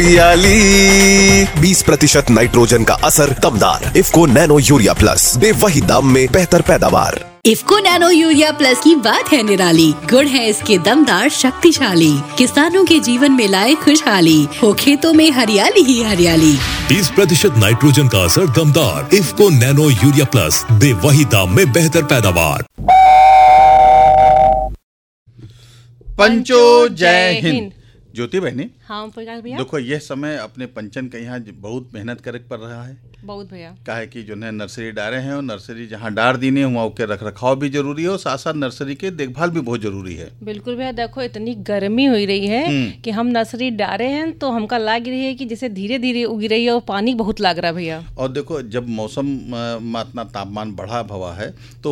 हरियाली। 20% नाइट्रोजन का असर दमदार। इफ्को नैनो यूरिया प्लस, दे वही दाम में बेहतर पैदावार। इफ्को नैनो यूरिया प्लस की बात है निराली। गुण है इसके दमदार शक्तिशाली, किसानों के जीवन में लाए खुशहाली, हो खेतों में हरियाली ही हरियाली। 20% नाइट्रोजन का असर दमदार। इफ्को नैनो यूरिया प्लस, दे वही दाम में बेहतर पैदावार। पंचो जय हिंद। ज्योति बहनी, हाँ प्रकाश भैया, देखो ये समय अपने पंचन के यहाँ बहुत मेहनत करे पड़ रहा है। बहुत भैया काहे कि जो है नर्सरी डारे हैं और नर्सरी जहाँ डार दीने वहाँ उसके रख रखाव भी जरूरी है और साथ साथ नर्सरी के देखभाल भी बहुत जरूरी है। बिल्कुल भैया, देखो इतनी गर्मी हो रही है कि हम नर्सरी डारे हैं तो हमका लग रही है कि जैसे धीरे धीरे उग रही है और पानी बहुत लग रहा है भैया। और देखो जब मौसम में इतना तापमान बढ़ा भवा है तो